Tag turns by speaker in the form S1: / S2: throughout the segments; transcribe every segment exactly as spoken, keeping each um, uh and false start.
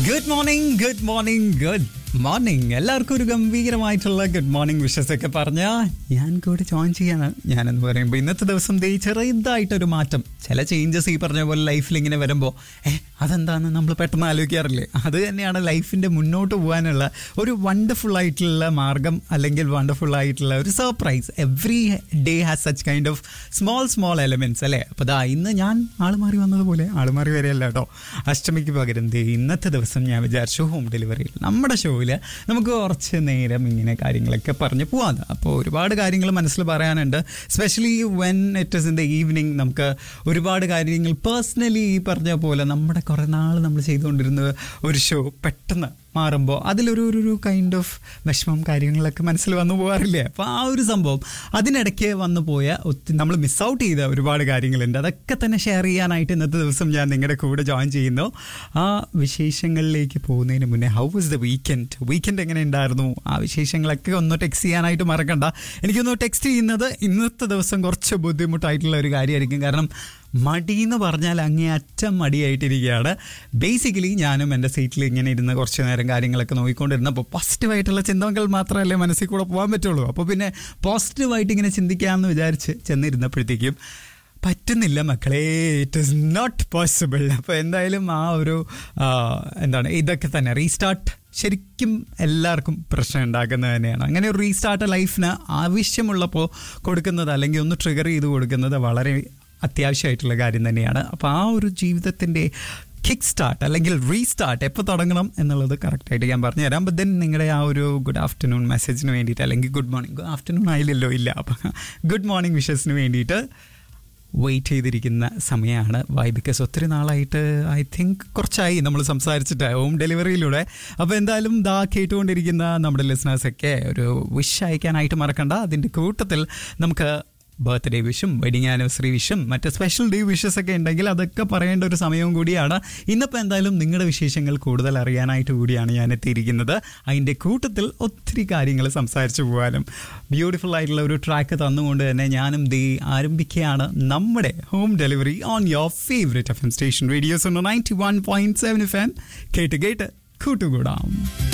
S1: Good morning good morning good morning എല്ലാവർക്കും ഒരു ഗംഭീരമായിട്ടുള്ള ഗുഡ് മോർണിംഗ് വിഷസ് ഒക്കെ പറഞ്ഞ ഞാൻ കൂടെ ജോയിൻ ചെയ്യാണ്. ഞാനെന്ന് പറയുമ്പോൾ ഇന്നത്തെ ദിവസം ദേ ചെറുതായിട്ടൊരു മാറ്റം, ചില ചേഞ്ചസ് ഈ പറഞ്ഞ പോലെ ലൈഫിൽ ഇങ്ങനെ വരുമ്പോൾ ഏഹ് അതെന്താണെന്ന് നമ്മൾ പെട്ടെന്ന് ആലോചിക്കാറില്ലേ? അത് തന്നെയാണ് ലൈഫിൻ്റെ മുന്നോട്ട് പോകാനുള്ള ഒരു വണ്ടർഫുൾ ആയിട്ടുള്ള മാർഗം, അല്ലെങ്കിൽ വണ്ടർഫുൾ ആയിട്ടുള്ള ഒരു surprise. Every day has such kind of small small elements അല്ലേ? അപ്പോൾ ദാ ഇന്ന് ഞാൻ ആൾ മാറി വന്നതുപോലെ ആൾ മാറി വരെയല്ല കേട്ടോ, അഷ്ടമിക്ക് പകരം ദേ ഇന്നത്തെ ദിവസം ഞാൻ വിചാരിച്ചു ഹോം ഡെലിവറിയിൽ നമ്മുടെ ഷോയിൽ നമുക്ക് കുറച്ച് നേരം ഇങ്ങനെ കാര്യങ്ങളൊക്കെ പറഞ്ഞ് പോവാം. അപ്പോൾ ഒരുപാട് കാര്യങ്ങൾ മനസ്സിൽ പറയാനുണ്ട്, specially when it is in the evening. നമുക്ക് ഒരുപാട് കാര്യങ്ങൾ പേഴ്സണലി ഈ പറഞ്ഞ പോലെ നമ്മുടെ കുറേ നാൾ നമ്മൾ ചെയ്തുകൊണ്ടിരുന്ന ഒരു ഷോ പെട്ടെന്ന് മാറുമ്പോൾ അതിലൊരു ഒരു കൈൻഡ് ഓഫ് വിഷമം കാര്യങ്ങളൊക്കെ മനസ്സിൽ വന്നു പോകാറില്ലേ? അപ്പോൾ ആ ഒരു സംഭവം അതിനിടയ്ക്ക് വന്നു പോയ ഒത്തിരി നമ്മൾ മിസ് ഔട്ട് ചെയ്ത ഒരുപാട് കാര്യങ്ങളുണ്ട്. അതൊക്കെ തന്നെ ഷെയർ ചെയ്യാനായിട്ട് ഇന്നത്തെ ദിവസം ഞാൻ നിങ്ങളുടെ കൂടെ ജോയിൻ ചെയ്യുന്നു. ആ വിശേഷങ്ങളിലേക്ക് പോകുന്നതിന് മുന്നേ how was the weekend weekend എങ്ങനെ ഉണ്ടായിരുന്നു? ആ വിശേഷങ്ങളൊക്കെ ഒന്ന് ടെക്സ്റ്റ് ചെയ്യാനായിട്ട് മറക്കണ്ട. എനിക്കൊന്ന് ടെക്സ്റ്റ് ചെയ്യുന്നത് ഇന്നത്തെ ദിവസം കുറച്ച് ബുദ്ധിമുട്ടായിട്ടുള്ള ഒരു കാര്യമായിരിക്കും. കാരണം മടി എന്ന് പറഞ്ഞാൽ അങ്ങേ അറ്റം മടിയായിട്ടിരിക്കുകയാണ്. ബേസിക്കലി ഞാനും എൻ്റെ സീറ്റിൽ ഇങ്ങനെ ഇരുന്ന് കുറച്ച് നേരം കാര്യങ്ങളൊക്കെ നോക്കിക്കൊണ്ടിരുന്നപ്പോൾ പോസിറ്റീവായിട്ടുള്ള ചിന്തകൾ മാത്രമല്ലേ മനസ്സിൽ കൂടെ പോകാൻ പറ്റുള്ളൂ. അപ്പോൾ പിന്നെ പോസിറ്റീവായിട്ട് ഇങ്ങനെ ചിന്തിക്കാമെന്ന് വിചാരിച്ച് ചെന്നിരുന്നപ്പോഴത്തേക്കും പറ്റുന്നില്ല മക്കളെ, ഇറ്റ് ഈസ് നോട്ട് പോസിബിൾ. അപ്പോൾ എന്തായാലും ആ ഒരു എന്താണ് ഇതൊക്കെ തന്നെ റീസ്റ്റാർട്ട് ശരിക്കും എല്ലാവർക്കും പ്രശ്നം ഉണ്ടാക്കുന്നത് തന്നെയാണ്. അങ്ങനെ ഒരു റീസ്റ്റാർട്ട് ലൈഫിന് ആവശ്യമുള്ളപ്പോൾ കൊടുക്കുന്നത്, അല്ലെങ്കിൽ ഒന്ന് ട്രിഗർ ചെയ്ത് കൊടുക്കുന്നത് വളരെ അത്യാവശ്യമായിട്ടുള്ള കാര്യം തന്നെയാണ്. അപ്പോൾ ആ ഒരു ജീവിതത്തിൻ്റെ കിക്ക് സ്റ്റാർട്ട് അല്ലെങ്കിൽ റീസ്റ്റാർട്ട് എപ്പോൾ തുടങ്ങണം എന്നുള്ളത് കറക്റ്റായിട്ട് ഞാൻ പറഞ്ഞു തരാം. ബട്ട് ദെൻ നിങ്ങളുടെ ആ ഒരു ഗുഡ് ആഫ്റ്റർനൂൺ മെസ്സേജിന് വേണ്ടിയിട്ട്, അല്ലെങ്കിൽ ഗുഡ് മോർണിംഗ് ഗുഡ് ആഫ്റ്റർനൂൺ ആയില്ലല്ലോ ഇല്ല അപ്പം ഗുഡ് മോർണിംഗ് വിഷസിന് വേണ്ടിയിട്ട് വെയിറ്റ് ചെയ്തിരിക്കുന്ന സമയമാണ്. വൈ ബിക്കോസ് ഒത്തിരി നാളായിട്ട് ഐ തിങ്ക് കുറച്ചായി നമ്മൾ സംസാരിച്ചിട്ട് ഹോം ഡെലിവറിയിലൂടെ. അപ്പോൾ എന്തായാലും ദാ കേട്ടുകൊണ്ടിരിക്കുന്ന നമ്മുടെ ലിസണേഴ്സൊക്കെ ഒരു വിഷ് അയക്കാനായിട്ട് മറക്കണ്ട. അതിൻ്റെ കൂട്ടത്തിൽ നമുക്ക് ബർത്ത്ഡേ വിഷും വെഡിങ് ആനിവേഴ്സറി വിഷും മറ്റ് സ്പെഷ്യൽ ഡേ വിഷസ് ഒക്കെ ഉണ്ടെങ്കിൽ അതൊക്കെ പറയേണ്ട ഒരു സമയവും കൂടിയാണ്. ഇന്നിപ്പോൾ എന്തായാലും നിങ്ങളുടെ വിശേഷങ്ങൾ കൂടുതൽ അറിയാനായിട്ട് കൂടിയാണ് ഞാൻ എത്തിയിരിക്കുന്നത്. അതിൻ്റെ കൂട്ടത്തിൽ ഒത്തിരി കാര്യങ്ങൾ സംസാരിച്ചു പോകാനും ബ്യൂട്ടിഫുൾ ആയിട്ടുള്ള ഒരു ട്രാക്ക് തന്നുകൊണ്ട് തന്നെ ഞാനും ദേ ആരംഭിക്കുകയാണ് നമ്മുടെ home delivery on your favourite F M station radios ninety one point seven F M. കേട്ട് കേട്ട് കൂട്ടുകൂടാം.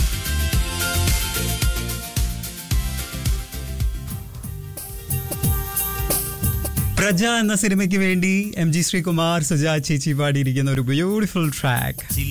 S1: പ്രജ എന്ന സിനിമയ്ക്ക് വേണ്ടി എം ജി ശ്രീകുമാർ സുജാ ചേച്ചി പാടിയിരിക്കുന്ന ഒരു ബ്യൂട്ടിഫുൾ ട്രാക്ക്.